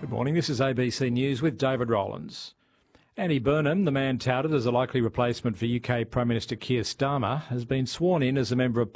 Good morning, this is ABC News with David Rowlands. Andy Burnham, the man touted as a likely replacement for UK Prime Minister Keir Starmer, has been sworn in as a member of